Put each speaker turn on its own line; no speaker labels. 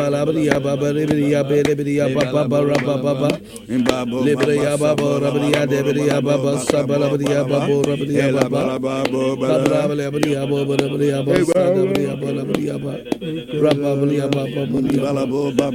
Labria Baba Libria Belia Baba Rababa Libria Baba Rabria Debria Baba Sabalabria Baba Rabria Baba Baba Labria Baba Rabria Baba Rabria Baba Rabba Baba